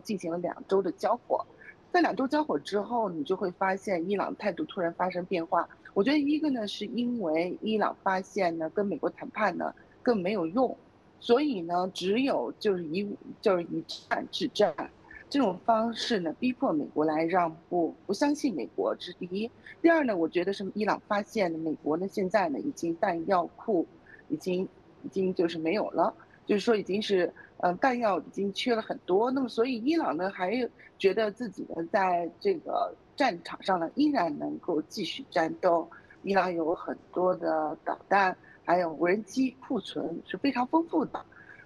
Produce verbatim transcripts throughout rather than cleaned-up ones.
进行了两周的交火。在两周交火之后，你就会发现伊朗态度突然发生变化。我觉得一个呢，是因为伊朗发现呢，跟美国谈判呢更没有用，所以呢，只有就是以就是以战制战这种方式呢，逼迫美国来让步，不相信美国，这是第一。第二呢，我觉得是伊朗发现呢，美国呢现在呢已经弹药库已经已经就是没有了，就是说已经是呃弹药已经缺了很多。那么所以伊朗呢还觉得自己呢在这个战场上呢依然能够继续战斗。伊朗有很多的导弹，还有无人机库存是非常丰富的。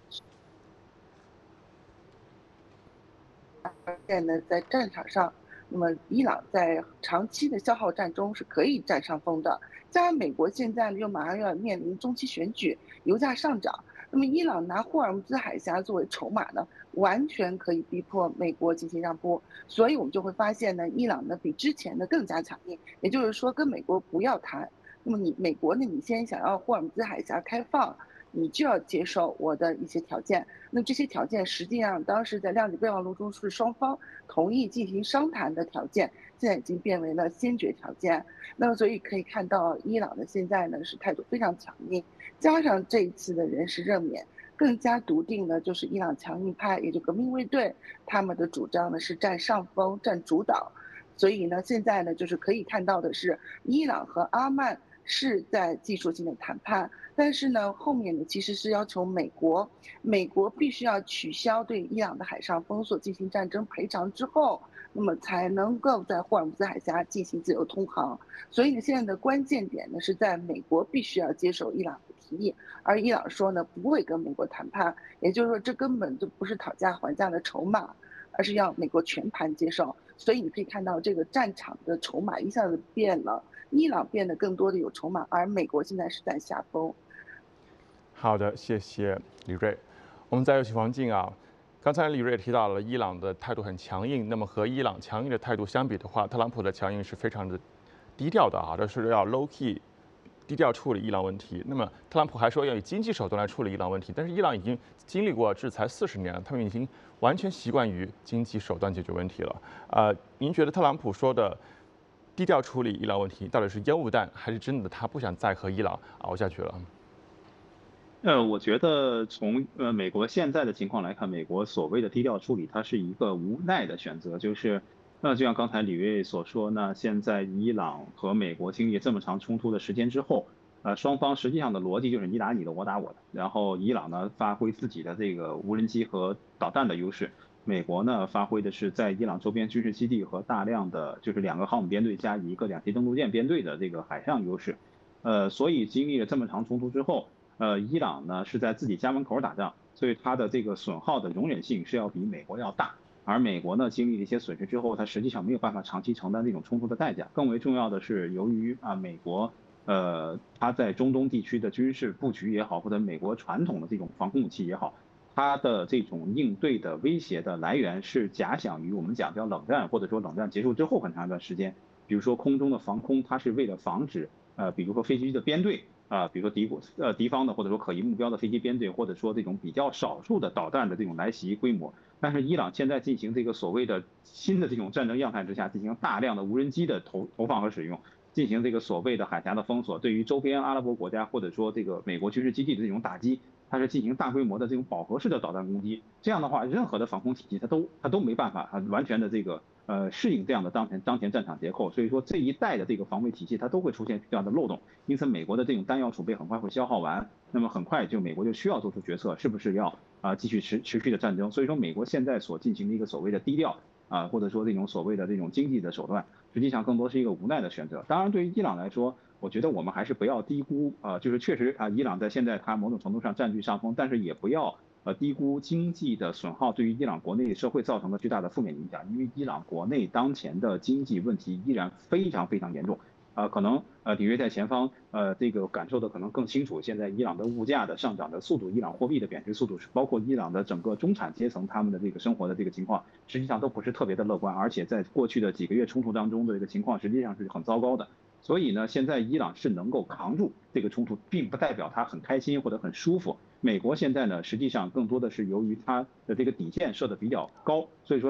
现呢，在战场上，那么伊朗在长期的消耗战中是可以占上风的。加上美国现在呢又马上要面临中期选举，油价上涨，那么伊朗拿霍尔木兹海峡作为筹码呢，完全可以逼迫美国进行让步。所以我们就会发现呢，伊朗呢比之前的更加强硬，也就是说跟美国不要谈。那么你美国呢，你先想要霍尔木兹海峡开放，你就要接受我的一些条件。那这些条件实际上当时在谅解备忘录中是双方同意进行商谈的条件，现在已经变为了先决条件。那么所以可以看到，伊朗的现在呢是态度非常强硬，加上这一次的人事任免，更加笃定的就是伊朗强硬派，也就革命卫队，他们的主张呢是占上风、占主导。所以呢，现在呢就是可以看到的是，伊朗和阿曼是在技术性的谈判，但是呢，后面呢其实是要求美国，美国必须要取消对伊朗的海上封锁进行战争赔偿之后，那么才能够在霍尔木兹海峡进行自由通航。所以呢，现在的关键点呢是在美国必须要接受伊朗的提议，而伊朗说呢不会跟美国谈判，也就是说这根本就不是讨价还价的筹码，而是要美国全盘接受。所以你可以看到这个战场的筹码一下子变了，伊朗变得更多的有筹码，而美国现在是在下风。 好的，谢谢李锐。我们再有请王静啊。刚才李锐提到了伊朗的态度很强硬，那么和伊朗强硬的态度相比的话，特朗普的强硬是非常的低调的啊，这是要 low key 低调处理伊朗问题。那么特朗普还说要以经济手段来处理伊朗问题，但是伊朗已经经历过制裁四十年了，他们已经完全习惯于经济手段解决问题了。呃，您觉得特朗普说的低调处理伊朗问题到底是烟雾弹，还是真的他不想再和伊朗熬下去了？ 呃，我觉得从呃美国现在的情况来看，美国所谓的低调处理，它是一个无奈的选择，就是那就像刚才李锐所说，那现在伊朗和美国经历这么长冲突的时间之后，呃，双方实际上的逻辑就是你打你的，我打我的，然后伊朗呢发挥自己的这个无人机和导弹的优势，美国呢发挥的是在伊朗周边军事基地和大量的就是两个航母编队加一个两栖登陆舰编队的这个海上优势，呃，所以经历了这么长冲突之后。呃，伊朗呢是在自己家门口打仗，所以它的这个损耗的容忍性是要比美国要大。而美国呢经历了一些损失之后，它实际上没有办法长期承担这种冲突的代价。更为重要的是，由于啊美国呃它在中东地区的军事布局也好，或者美国传统的这种防空武器也好，它的这种应对的威胁的来源是假想于我们讲叫冷战，或者说冷战结束之后很长一段时间。比如说空中的防空，它是为了防止呃比如说飞机的编队。啊，比如说敌国呃敌方的或者说可疑目标的飞机编队，或者说这种比较少数的导弹的这种来袭规模。但是伊朗现在进行这个所谓的新的这种战争样态之下，进行大量的无人机的投投放和使用，进行这个所谓的海峡的封锁，对于周边阿拉伯国家或者说这个美国军事基地的这种打击，它是进行大规模的这种饱和式的导弹攻击。这样的话，任何的防空体系它都它都没办法啊完全的这个呃适应这样的当前当前战场结构。所以说这一代的这个防卫体系它都会出现这样的漏洞。因此，美国的这种弹药储备很快会消耗完，那么很快就美国就需要做出决策，是不是要啊、呃、继续持持续的战争？所以说，美国现在所进行的一个所谓的低调啊、呃，或者说这种所谓的这种经济的手段，实际上更多是一个无奈的选择。当然，对于伊朗来说，我觉得我们还是不要低估啊、呃，就是确实啊、呃，伊朗在现在它某种程度上占据上风，但是也不要呃低估经济的损耗对于伊朗国内社会造成的巨大的负面影响，因为伊朗国内当前的经济问题依然非常非常严重。啊、呃，可能呃，李锐在前方呃，这个感受的可能更清楚。现在伊朗的物价的上涨的速度，伊朗货币的贬值速度，是包括伊朗的整个中产阶层他们的这个生活的这个情况，实际上都不是特别的乐观，而且在过去的几个月冲突当中的这个情况，实际上是很糟糕的。所以呢，现在伊朗是能够扛住这个冲突，并不代表他很开心或者很舒服。美国现在呢，实际上更多的是由于它的这个底线设的比较高，所以说。